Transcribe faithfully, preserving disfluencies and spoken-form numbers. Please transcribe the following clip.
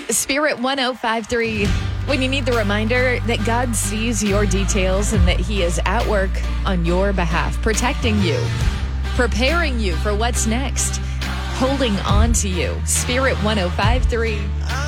Spirit one oh five three. When you need the reminder that God sees your details and that He is at work on your behalf, protecting you, preparing you for what's next, holding on to you. Spirit one oh five three.